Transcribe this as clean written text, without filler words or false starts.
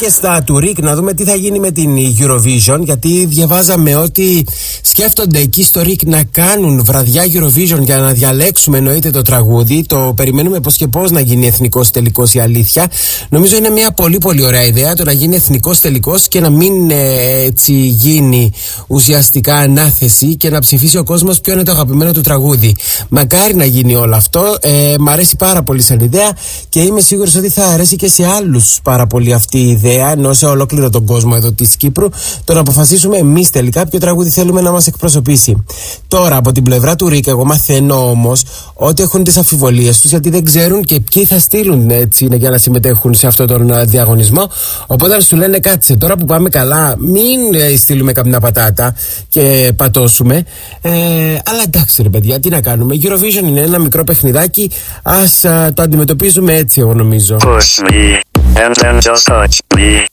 και στα του Rick να δούμε τι θα γίνει με την Eurovision, γιατί διαβάζαμε ότι σκέφτονται εκεί στο Rick να κάνουν βραδιά Eurovision για να διαλέξουμε εννοείται το τραγούδι. Το περιμένουμε πώς και πώς να γίνει εθνικός τελικός, η αλήθεια. Νομίζω είναι μια πολύ πολύ ωραία ιδέα το να γίνει εθνικός τελικός και να μην έτσι γίνει ουσιαστικά ανάθεση και να ψηφίσει ο κόσμος ποιο είναι το αγαπημένο του τραγούδι. Μακάρι να γίνει όλο αυτό. Μ' αρέσει πάρα πολύ σαν ιδέα και είμαι σίγουρος ότι θα αρέσει και σε άλλους πάρα πολύ αυτή η ιδέα, ενώ σε ολόκληρο τον κόσμο εδώ της Κύπρου, το να αποφασίσουμε εμείς τελικά ποιο τραγούδι θέλουμε να μας εκπροσωπήσει. Τώρα από την πλευρά του Rick, εγώ μαθαίνω όμως ότι έχουν τις αμφιβολίες τους, γιατί δεν ξέρουν και ποιοι θα στείλουν έτσι για να συμμετέχουν σε αυτόν τον διαγωνισμό. Οπότε σου λένε κάτσε, τώρα που πάμε καλά, μην στείλουμε καμιά πατάτα και πατώσουμε. Αλλά εντάξει ρε παιδιά, τι να κάνουμε. Eurovision είναι ένα μικρό παιχνιδάκι, ας το αντιμετωπίζουμε έτσι, εγώ νομίζω. Push me, and then just touch me.